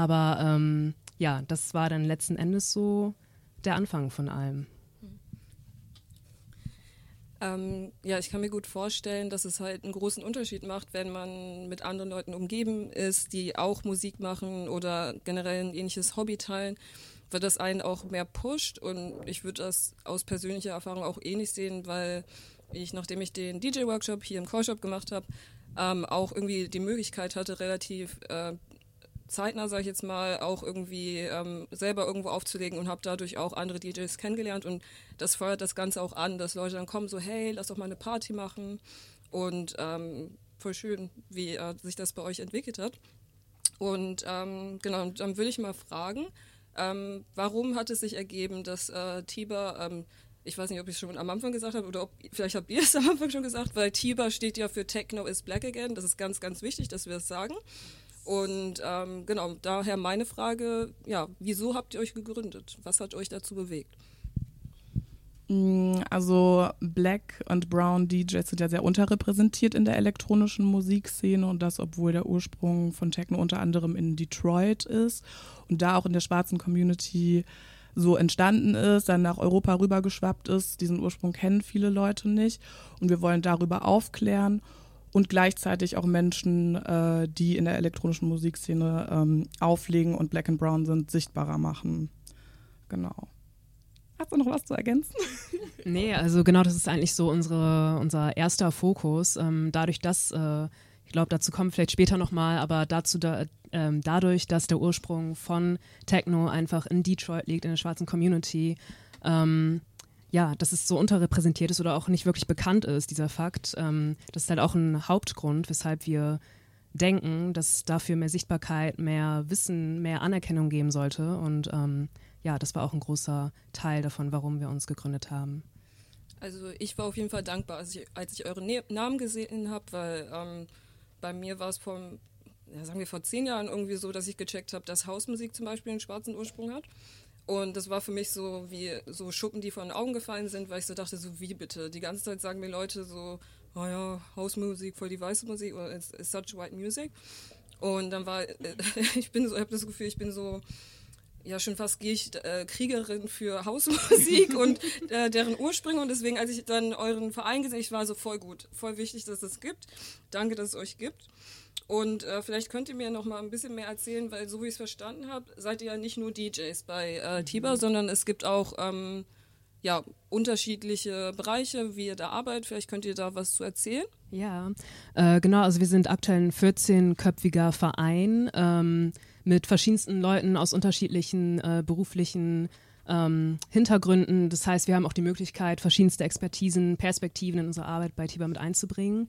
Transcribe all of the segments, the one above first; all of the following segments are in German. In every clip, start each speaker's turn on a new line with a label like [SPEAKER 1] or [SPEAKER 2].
[SPEAKER 1] Aber ja, das war dann letzten Endes so der Anfang von allem.
[SPEAKER 2] Ja, ich kann mir gut vorstellen, dass es halt einen großen Unterschied macht, wenn man mit anderen Leuten umgeben ist, die auch Musik machen oder generell ein ähnliches Hobby teilen, weil das einen auch mehr pusht. Und ich würde das aus persönlicher Erfahrung auch ähnlich sehen, weil ich, nachdem ich den DJ-Workshop hier im Core-Shop gemacht habe, auch irgendwie die Möglichkeit hatte, relativ zeitnah, sage ich jetzt mal, auch irgendwie selber irgendwo aufzulegen und habe dadurch auch andere DJs kennengelernt und das feuert das Ganze auch an, dass Leute dann kommen so, hey, lass doch mal eine Party machen und voll schön, wie sich das bei euch entwickelt hat. Und genau, dann würde ich mal fragen, warum hat es sich ergeben, dass Tiba, ich weiß nicht, ob ich es schon am Anfang gesagt habe oder vielleicht habt ihr es am Anfang schon gesagt, weil Tiba steht ja für Techno is Black Again, das ist ganz, ganz wichtig, dass wir es sagen. Und genau, daher meine Frage, ja, wieso habt ihr euch gegründet? Was hat euch dazu bewegt?
[SPEAKER 3] Also Black und Brown DJs sind ja sehr unterrepräsentiert in der elektronischen Musikszene und das, obwohl der Ursprung von Techno unter anderem in Detroit ist und da auch in der schwarzen Community so entstanden ist, dann nach Europa rübergeschwappt ist. Diesen Ursprung kennen viele Leute nicht und wir wollen darüber aufklären. Und gleichzeitig auch Menschen, die in der elektronischen Musikszene auflegen und Black and Brown sind, sichtbarer machen. Genau. Hast du noch was zu ergänzen?
[SPEAKER 1] Nee, also genau, das ist eigentlich so unser erster Fokus. Dadurch, dass, ich glaube, dazu kommen wir vielleicht später nochmal, aber dadurch, dass der Ursprung von Techno einfach in Detroit liegt, in der schwarzen Community, ja, dass es so unterrepräsentiert ist oder auch nicht wirklich bekannt ist, dieser Fakt. Das ist halt auch ein Hauptgrund, weshalb wir denken, dass es dafür mehr Sichtbarkeit, mehr Wissen, mehr Anerkennung geben sollte. Und ja, das war auch ein großer Teil davon, warum wir uns gegründet haben.
[SPEAKER 2] Also ich war auf jeden Fall dankbar, als ich euren Namen gesehen habe, weil bei mir war es sagen wir vor 10 Jahren irgendwie so, dass ich gecheckt habe, dass Hausmusik zum Beispiel einen schwarzen Ursprung hat. Und das war für mich so wie so Schuppen, die von den Augen gefallen sind, weil ich so dachte, so wie bitte? Die ganze Zeit sagen mir Leute so, oh ja, Hausmusik, voll die weiße Musik oder it's such white music. Und dann war, ich habe das Gefühl, ich bin so, ja schon fast Kriegerin für Hausmusik und deren Ursprünge. Und deswegen, als ich dann euren Verein gesehen habe, ich war so voll gut, voll wichtig, dass es gibt. Danke, dass es euch gibt. Und vielleicht könnt ihr mir noch mal ein bisschen mehr erzählen, weil so wie ich es verstanden habe, seid ihr ja nicht nur DJs bei Tiba, sondern es gibt auch ja, unterschiedliche Bereiche, wie ihr da arbeitet. Vielleicht könnt ihr da was zu erzählen.
[SPEAKER 1] Ja, genau, also wir sind aktuell ein 14-köpfiger Verein mit verschiedensten Leuten aus unterschiedlichen beruflichen Hintergründen. Das heißt, wir haben auch die Möglichkeit, verschiedenste Expertisen, Perspektiven in unsere Arbeit bei Tiba mit einzubringen.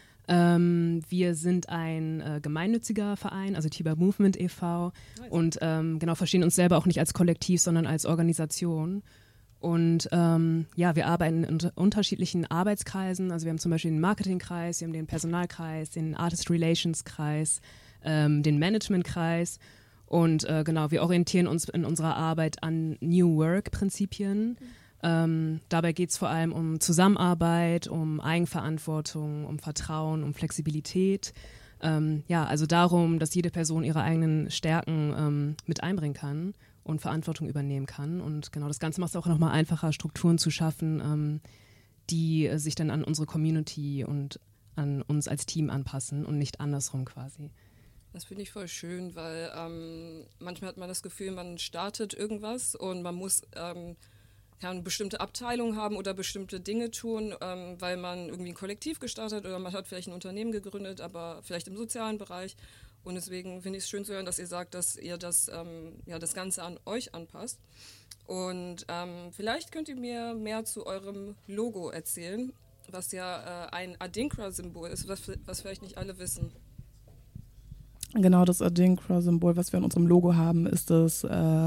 [SPEAKER 1] Wir sind ein gemeinnütziger Verein, also Tiba Movement e.V. und genau, verstehen uns selber auch nicht als Kollektiv, sondern als Organisation. Und ja, wir arbeiten in unterschiedlichen Arbeitskreisen. Also wir haben zum Beispiel den Marketingkreis, wir haben den Personalkreis, den Artist Relations Kreis, den Managementkreis. Und genau, wir orientieren uns in unserer Arbeit an New Work-Prinzipien. Dabei geht es vor allem um Zusammenarbeit, um Eigenverantwortung, um Vertrauen, um Flexibilität. Ja, also darum, dass jede Person ihre eigenen Stärken mit einbringen kann und Verantwortung übernehmen kann. Und genau, das Ganze macht es auch nochmal einfacher, Strukturen zu schaffen, die sich dann an unsere Community und an uns als Team anpassen und nicht andersrum quasi.
[SPEAKER 2] Das finde ich voll schön, weil manchmal hat man das Gefühl, man startet irgendwas und man muss eine bestimmte Abteilung haben oder bestimmte Dinge tun, weil man irgendwie ein Kollektiv gestartet oder man hat vielleicht ein Unternehmen gegründet, aber vielleicht im sozialen Bereich. Und deswegen finde ich es schön zu hören, dass ihr sagt, dass ihr das Ganze an euch anpasst. Und vielleicht könnt ihr mir mehr zu eurem Logo erzählen, was ja ein Adinkra-Symbol ist, was vielleicht nicht alle wissen.
[SPEAKER 3] Genau, das Adinkra-Symbol, was wir in unserem Logo haben, ist das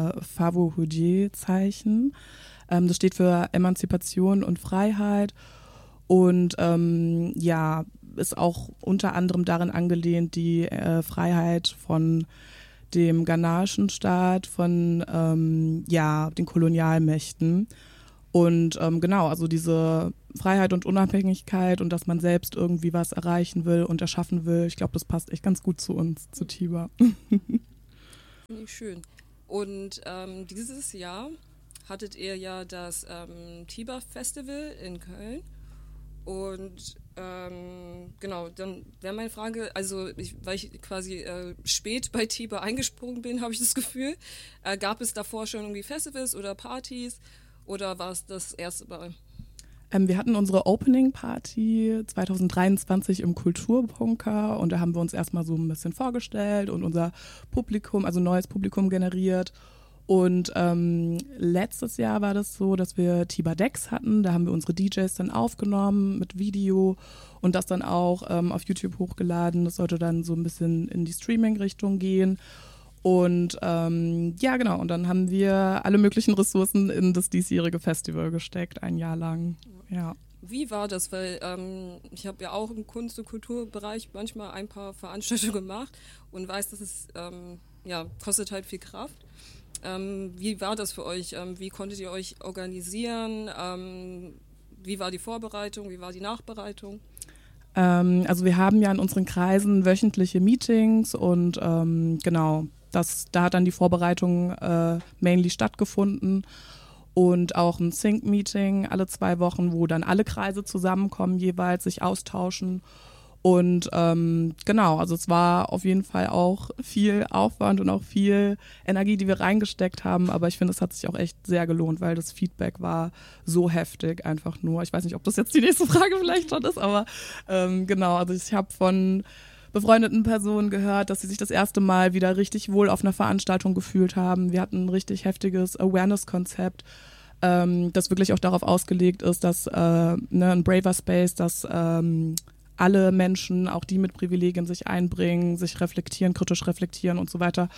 [SPEAKER 3] Favo-Hujie-Zeichen. Das steht für Emanzipation und Freiheit und ja, ist auch unter anderem darin angelehnt, die Freiheit von dem ghanaischen Staat, von den Kolonialmächten. Und genau, also diese Freiheit und Unabhängigkeit und dass man selbst irgendwie was erreichen will und erschaffen will, ich glaube, das passt echt ganz gut zu uns, zu Tiba.
[SPEAKER 2] Finde ich schön. Und dieses Jahr hattet ihr ja das Tiber Festival in Köln. Und genau, dann wäre meine Frage, also weil ich quasi spät bei Tiber eingesprungen bin, habe ich das Gefühl. Gab es davor schon irgendwie Festivals oder Partys oder war es das erste Mal?
[SPEAKER 3] Wir hatten unsere Opening-Party 2023 im Kulturbunker und da haben wir uns erstmal so ein bisschen vorgestellt und unser Publikum, also neues Publikum generiert. Und letztes Jahr war das so, dass wir Tiber Decks hatten. Da haben wir unsere DJs dann aufgenommen mit Video und das dann auch auf YouTube hochgeladen. Das sollte dann so ein bisschen in die Streaming-Richtung gehen. Und ja, genau. Und dann haben wir alle möglichen Ressourcen in das diesjährige Festival gesteckt, ein Jahr lang. Ja.
[SPEAKER 2] Wie war das? Weil ich habe ja auch im Kunst- und Kulturbereich manchmal ein paar Veranstaltungen gemacht und weiß, dass es kostet halt viel Kraft. Wie war das für euch? Wie konntet ihr euch organisieren? Wie war die Vorbereitung? Wie war die Nachbereitung?
[SPEAKER 3] Also wir haben ja in unseren Kreisen wöchentliche Meetings und genau, da hat dann die Vorbereitung mainly stattgefunden. Und auch ein Sync-Meeting alle 2 Wochen, wo dann alle Kreise zusammenkommen, jeweils sich austauschen. Und genau, also es war auf jeden Fall auch viel Aufwand und auch viel Energie, die wir reingesteckt haben. Aber ich finde, es hat sich auch echt sehr gelohnt, weil das Feedback war so heftig einfach nur. Ich weiß nicht, ob das jetzt die nächste Frage vielleicht schon ist, aber genau, also ich habe von befreundeten Personen gehört, dass sie sich das erste Mal wieder richtig wohl auf einer Veranstaltung gefühlt haben. Wir hatten ein richtig heftiges Awareness-Konzept, das wirklich auch darauf ausgelegt ist, dass ein Braver Space, dass alle Menschen, auch die mit Privilegien, sich einbringen, sich reflektieren, kritisch reflektieren und so weiter.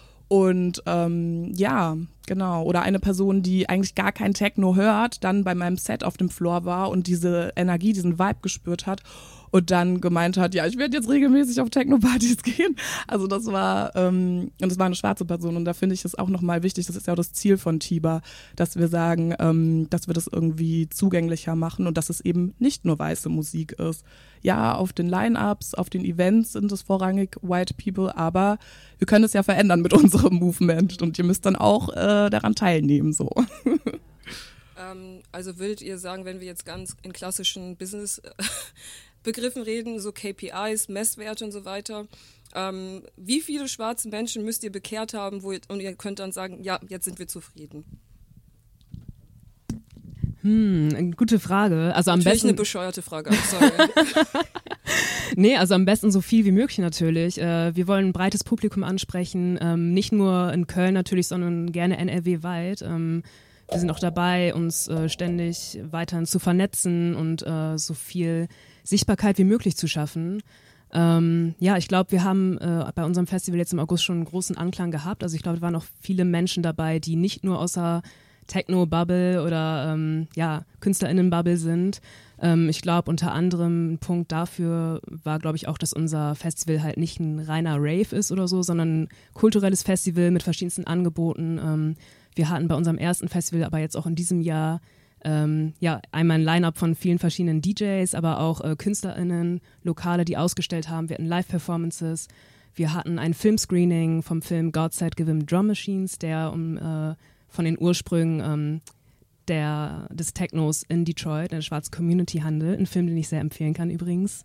[SPEAKER 3] Und ja, genau. Oder eine Person, die eigentlich gar kein Techno hört, dann bei meinem Set auf dem Floor war und diese Energie, diesen Vibe gespürt hat und dann gemeint hat, ja, ich werde jetzt regelmäßig auf Techno-Partys gehen. Also das war, und das war eine schwarze Person und da finde ich es auch nochmal wichtig, das ist ja auch das Ziel von Tiber, dass wir sagen, dass wir das irgendwie zugänglicher machen und dass es eben nicht nur weiße Musik ist. Ja, auf den Line-Ups, auf den Events sind es vorrangig White People, aber wir können es ja verändern mit unserem Movement und ihr müsst dann auch daran teilnehmen, so.
[SPEAKER 2] Also würdet ihr sagen, wenn wir jetzt ganz in klassischen Business-Begriffen reden, so KPIs, Messwerte und so weiter, wie viele schwarze Menschen müsst ihr bekehrt haben, und ihr könnt dann sagen, ja, jetzt sind wir zufrieden?
[SPEAKER 1] Gute Frage. Also am
[SPEAKER 2] Natürlich
[SPEAKER 1] besten
[SPEAKER 2] eine bescheuerte Frage, sorry.
[SPEAKER 1] Nee, also am besten so viel wie möglich natürlich. Wir wollen ein breites Publikum ansprechen, nicht nur in Köln natürlich, sondern gerne NRW-weit. Wir sind auch dabei, uns ständig weiterhin zu vernetzen und so viel Sichtbarkeit wie möglich zu schaffen. Ja, ich glaube, wir haben bei unserem Festival jetzt im August schon einen großen Anklang gehabt. Also ich glaube, es waren auch viele Menschen dabei, die nicht nur außer Techno-Bubble oder KünstlerInnen-Bubble sind. Ich glaube, unter anderem ein Punkt dafür war, glaube ich, auch, dass unser Festival halt nicht ein reiner Rave ist oder so, sondern ein kulturelles Festival mit verschiedensten Angeboten. Wir hatten bei unserem ersten Festival aber jetzt auch in diesem Jahr einmal ein Line-Up von vielen verschiedenen DJs, aber auch KünstlerInnen, Lokale, die ausgestellt haben. Wir hatten Live-Performances. Wir hatten ein Filmscreening vom Film God Side Give 'Em Drum Machines, der von den Ursprüngen des Technos in Detroit, der schwarze Community handelt. Ein Film, den ich sehr empfehlen kann übrigens.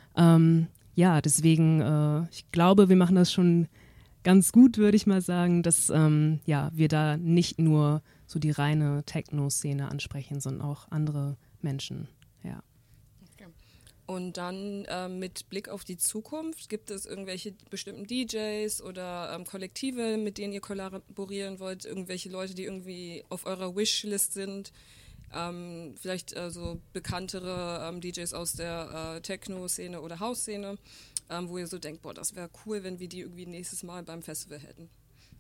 [SPEAKER 1] Deswegen, ich glaube, wir machen das schon ganz gut, würde ich mal sagen, dass wir da nicht nur so die reine Techno-Szene ansprechen, sondern auch andere Menschen. Ja.
[SPEAKER 2] Und dann mit Blick auf die Zukunft, gibt es irgendwelche bestimmten DJs oder Kollektive, mit denen ihr kollaborieren wollt, irgendwelche Leute, die irgendwie auf eurer Wishlist sind, vielleicht so bekanntere DJs aus der Techno-Szene oder House-Szene, wo ihr so denkt, boah, das wäre cool, wenn wir die irgendwie nächstes Mal beim Festival hätten?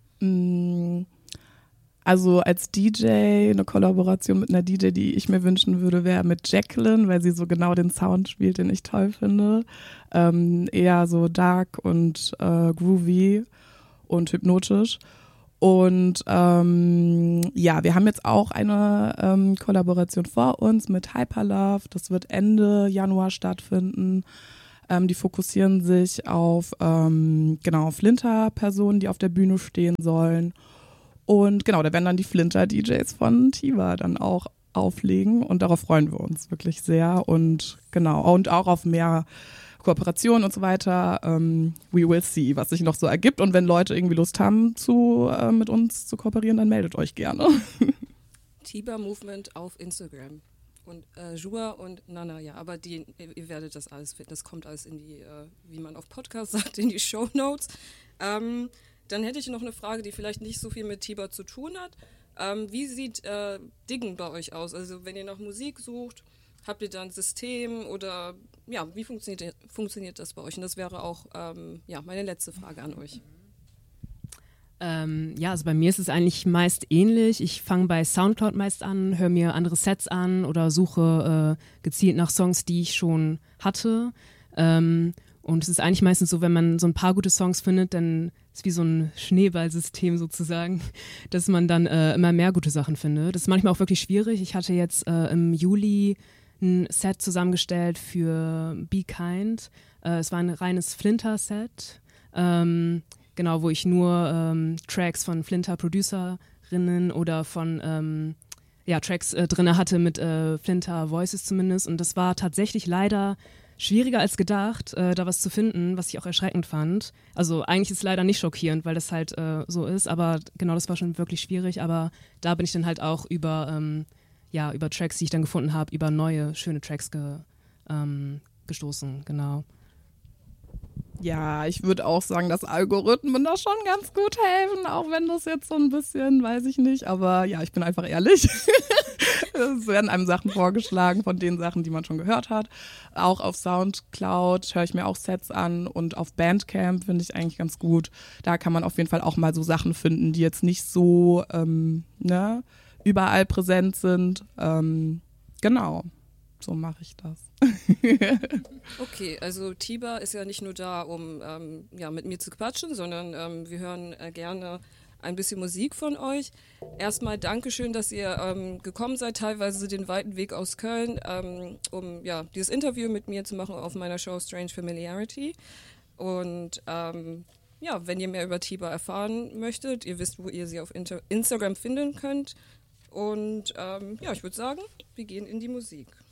[SPEAKER 3] Also als DJ, eine Kollaboration mit einer DJ, die ich mir wünschen würde, wäre mit Jacqueline, weil sie so genau den Sound spielt, den ich toll finde. Eher so dark und groovy und hypnotisch. Und wir haben jetzt auch eine Kollaboration vor uns mit Hyperlove. Das wird Ende Januar stattfinden. Die fokussieren sich auf Flinter-Personen, die auf der Bühne stehen sollen. Und genau, da werden dann die Flinter-DJs von Tiba dann auch auflegen und darauf freuen wir uns wirklich sehr und genau, und auch auf mehr Kooperation und so weiter. We will see, was sich noch so ergibt, und wenn Leute irgendwie Lust haben, mit uns zu kooperieren, dann meldet euch gerne.
[SPEAKER 2] Tiba Movement auf Instagram und Joua und Nana, ja, aber ihr werdet das alles finden, das kommt alles in die, wie man auf Podcast sagt, in die Shownotes. Dann hätte ich noch eine Frage, die vielleicht nicht so viel mit Tiba zu tun hat. Wie sieht Diggen bei euch aus? Also wenn ihr nach Musik sucht, habt ihr da ein System oder ja, wie funktioniert das bei euch? Und das wäre auch meine letzte Frage an euch.
[SPEAKER 1] Also bei mir ist es eigentlich meist ähnlich. Ich fange bei Soundcloud meist an, höre mir andere Sets an oder suche gezielt nach Songs, die ich schon hatte. Und es ist eigentlich meistens so, wenn man so ein paar gute Songs findet, dann ist es wie so ein Schneeballsystem sozusagen, dass man dann immer mehr gute Sachen findet. Das ist manchmal auch wirklich schwierig. Ich hatte jetzt im Juli ein Set zusammengestellt für Be Kind. Es war ein reines Flinter-Set, wo ich nur Tracks von Flinter-Producerinnen oder von Tracks drin hatte mit Flinter-Voices zumindest. Und das war tatsächlich leider schwieriger als gedacht, da was zu finden, was ich auch erschreckend fand. Also eigentlich ist es leider nicht schockierend, weil das halt so ist, aber genau, das war schon wirklich schwierig. Aber da bin ich dann halt auch über Tracks, die ich dann gefunden habe, über neue, schöne Tracks gestoßen, genau.
[SPEAKER 3] Ja, ich würde auch sagen, dass Algorithmen da schon ganz gut helfen, auch wenn das jetzt so ein bisschen, weiß ich nicht, aber ja, ich bin einfach ehrlich. Es werden einem Sachen vorgeschlagen von den Sachen, die man schon gehört hat. Auch auf Soundcloud höre ich mir auch Sets an und auf Bandcamp finde ich eigentlich ganz gut. Da kann man auf jeden Fall auch mal so Sachen finden, die jetzt nicht so überall präsent sind. Genau, so mache ich das.
[SPEAKER 2] Okay, also Tiba ist ja nicht nur da, um mit mir zu quatschen, sondern wir hören gerne ein bisschen Musik von euch. Erstmal Dankeschön, dass ihr gekommen seid, teilweise den weiten Weg aus Köln, um dieses Interview mit mir zu machen auf meiner Show Strange Familiarity. Und wenn ihr mehr über Tiba erfahren möchtet, ihr wisst, wo ihr sie auf Instagram finden könnt. Und ich würde sagen, wir gehen in die Musik.